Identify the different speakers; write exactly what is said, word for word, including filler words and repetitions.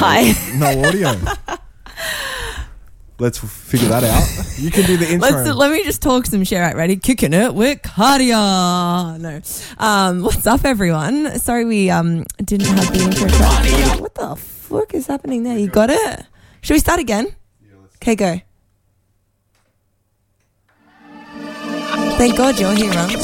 Speaker 1: Hi.
Speaker 2: No audio. Let's figure that out. You can do the intro.
Speaker 1: Let's, let me just talk some shit. Right, ready? Kicking it with Cardia. No. Um, what's up, everyone? Sorry we um didn't have the intro track. What the fuck is happening there? You got it? Should we start again? Okay, go. Thank God you're here, Rums.